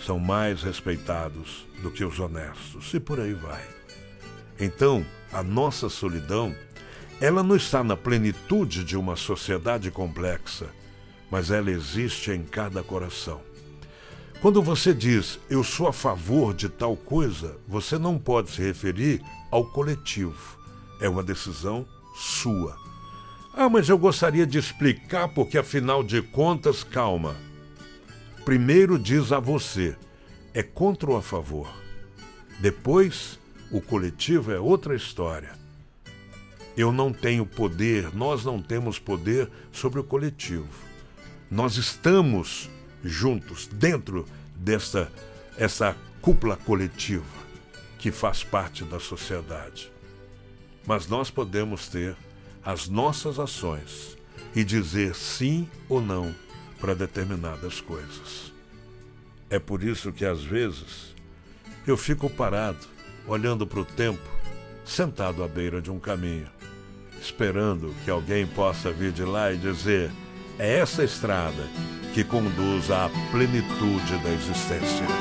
são mais respeitados do que os honestos, e por aí vai. Então, a nossa solidão, ela não está na plenitude de uma sociedade complexa, mas ela existe em cada coração. Quando você diz, eu sou a favor de tal coisa, você não pode se referir ao coletivo. É uma decisão sua. Ah, mas eu gostaria de explicar porque, afinal de contas, calma. Primeiro diz a você, é contra ou a favor? Depois, o coletivo é outra história. Eu não tenho poder, nós não temos poder sobre o coletivo. Nós estamos juntos, dentro essa cúpula coletiva que faz parte da sociedade. Mas nós podemos ter as nossas ações e dizer sim ou não para determinadas coisas. É por isso que, às vezes, eu fico parado, olhando para o tempo, sentado à beira de um caminho, esperando que alguém possa vir de lá e dizer, é essa estrada que conduz à plenitude da existência.